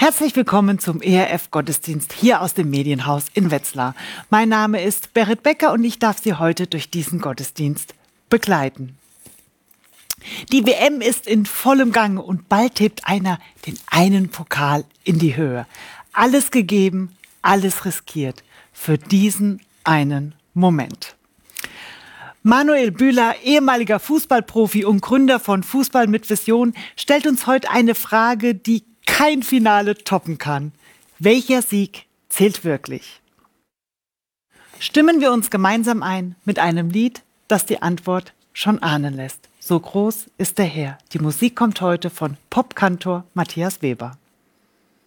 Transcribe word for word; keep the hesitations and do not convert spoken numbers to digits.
Herzlich willkommen zum E R F-Gottesdienst hier aus dem Medienhaus in Wetzlar. Mein Name ist Berit Becker und ich darf Sie heute durch diesen Gottesdienst begleiten. Die W M ist in vollem Gange und bald hebt einer den einen Pokal in die Höhe. Alles gegeben, alles riskiert für diesen einen Moment. Manuel Bühler, ehemaliger Fußballprofi und Gründer von Fußball mit Vision, stellt uns heute eine Frage, die kein Finale toppen kann. Welcher Sieg zählt wirklich? Stimmen wir uns gemeinsam ein mit einem Lied, das die Antwort schon ahnen lässt. So groß ist der Herr. Die Musik kommt heute von Popkantor Matthias Weber.